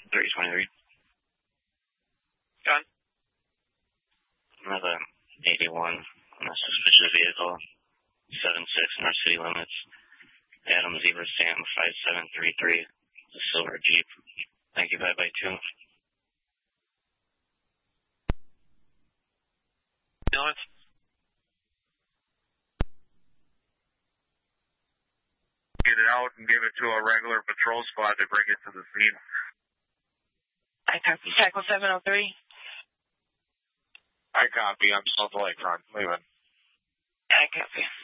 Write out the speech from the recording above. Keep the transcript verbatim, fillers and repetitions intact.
three twenty-three. John? Another eighty-one on a suspicious vehicle. seven six North City Limits. Adam Zebra Sam five seven three three. The silver Jeep. Thank you, bye by two. Ambulance. Get it out and give it to a regular patrol squad to bring it to the scene. I copy. Tackle seven oh three. I copy. I'm South Lakefront. Leaving. I copy.